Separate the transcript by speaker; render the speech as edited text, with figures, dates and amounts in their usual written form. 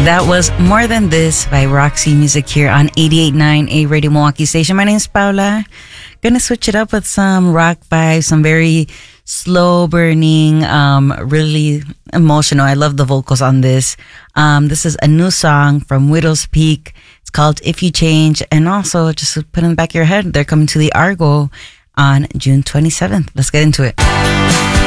Speaker 1: That was More Than This by Roxy Music here on 88.9 A Radio Milwaukee Station. My name's Paula. Gonna switch it up with some rock vibes, some very slow burning, really emotional. I love the vocals on this. This is a new song from Widow's Peak. It's called If You Change. And also, just put in the back of your head, they're coming to the Argo on June 27th. Let's get into it.